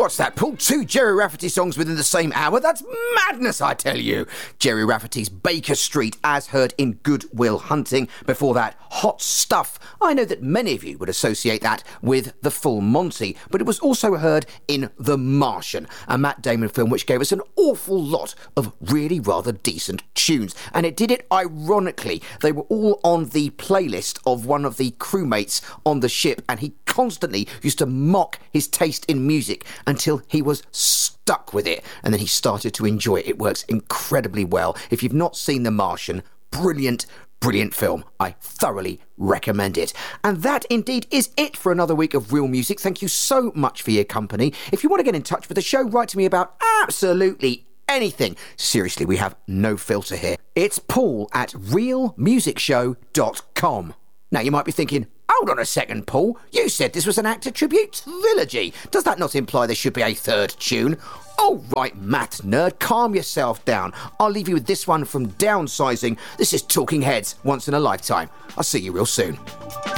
What's that, Paul? 2 Gerry Rafferty songs within the same hour? That's madness, I tell you. Gerry Rafferty's Baker Street, as heard in Good Will Hunting. Before that, Hot Stuff. I know that many of you would associate that with The Full Monty, but it was also heard in The Martian, a Matt Damon film which gave us an awful lot of really rather decent tunes. And it did it ironically. They were all on the playlist of one of the crewmates on the ship, and he constantly used to mock his taste in music until he was stuck with it, and then he started to enjoy it. It works incredibly well. If you've not seen The Martian, brilliant film. I thoroughly recommend it. And that indeed is it for another week of Real Music. Thank you so much for your company. If you want to get in touch with the show, write to me about absolutely anything. Seriously, we have no filter here. It's paul@realmusicshow.com. Now you might be thinking, hold on a second, Paul. You said this was an actor tribute trilogy. Does that not imply there should be a third tune? Oh, right, math nerd, calm yourself down. I'll leave you with this one from Downsizing. This is Talking Heads, Once in a Lifetime. I'll see you real soon.